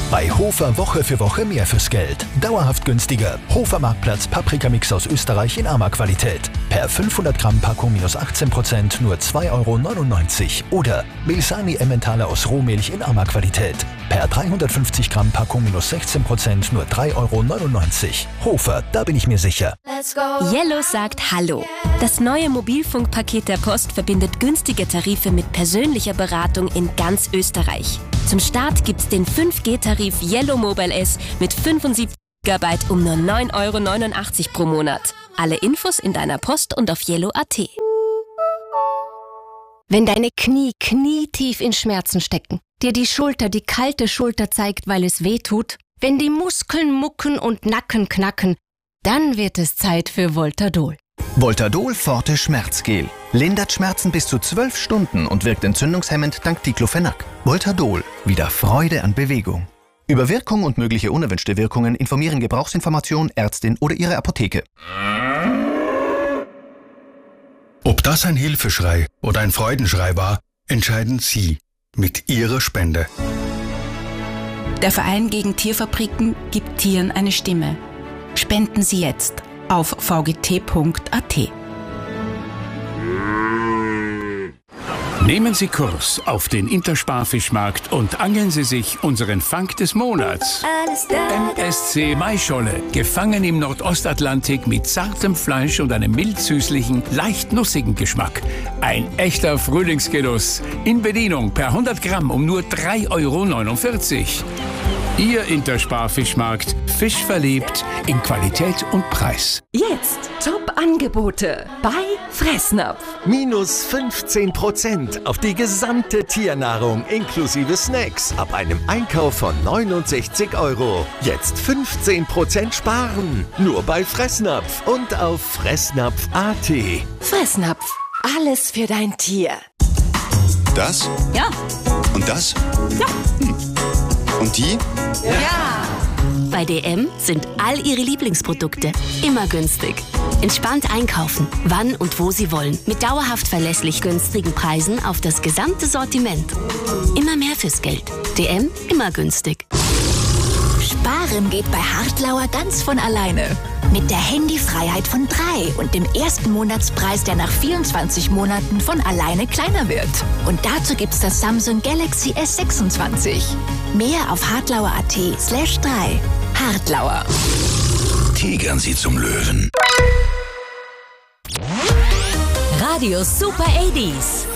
Bei Hofer Woche für Woche mehr fürs Geld. Dauerhaft günstiger. Hofer Marktplatz Paprikamix aus Österreich in Arma-Qualität. Per 500 Gramm Packung minus 18% nur 2,99 €. Oder Milsani Emmentaler aus Rohmilch in Arma-Qualität. Per 350 Gramm Packung minus 16% nur 3,99 €. Hofer, da bin ich mir sicher. Yellow sagt Hallo. Das neue Mobilfunkpaket der Post verbindet günstige Tarife mit persönlicher Beratung in ganz Österreich. Zum Start gibt's den 5G-Tarif Yellow Mobile S mit 75 GB um nur 9,89 € pro Monat. Alle Infos in deiner Post und auf yellow.at. Wenn deine Knie knietief in Schmerzen stecken, dir die Schulter die kalte Schulter zeigt, weil es weh tut, wenn die Muskeln mucken und Nacken knacken, dann wird es Zeit für Voltadol. Voltadol Forte Schmerzgel. Lindert Schmerzen bis zu 12 Stunden und wirkt entzündungshemmend dank Diclofenac. Voltadol. Wieder Freude an Bewegung. Über Wirkung und mögliche unerwünschte Wirkungen informieren Gebrauchsinformation, Ärztin oder Ihre Apotheke. Ob das ein Hilfeschrei oder ein Freudenschrei war, entscheiden Sie mit Ihrer Spende. Der Verein gegen Tierfabriken gibt Tieren eine Stimme. Spenden Sie jetzt auf vgt.at. Nehmen Sie Kurs auf den Intersparfischmarkt und angeln Sie sich unseren Fang des Monats. MSC Maischolle, gefangen im Nordostatlantik mit zartem Fleisch und einem mild-süßlichen, leicht nussigen Geschmack. Ein echter Frühlingsgenuss. In Bedienung per 100 Gramm um nur 3,49 €. Ihr Intersparfischmarkt. Fisch verliebt in Qualität und Preis. Jetzt Top-Angebote bei Fressnapf. Minus 15% auf die gesamte Tiernahrung inklusive Snacks ab einem Einkauf von 69 €. Jetzt 15% sparen. Nur bei Fressnapf und auf fressnapf.at. Fressnapf. Alles für dein Tier. Das? Ja. Und das? Ja. Und die? Ja. Bei DM sind all Ihre Lieblingsprodukte immer günstig. Entspannt einkaufen, wann und wo Sie wollen. Mit dauerhaft verlässlich günstigen Preisen auf das gesamte Sortiment. Immer mehr fürs Geld. DM, immer günstig. Sparen geht bei Hartlauer ganz von alleine. Mit der Handyfreiheit von 3 und dem ersten Monatspreis, der nach 24 Monaten von alleine kleiner wird. Und dazu gibt's das Samsung Galaxy S26. Mehr auf hartlauer.at/3. Hartlauer. Tigern Sie zum Löwen. Radio Super 80s.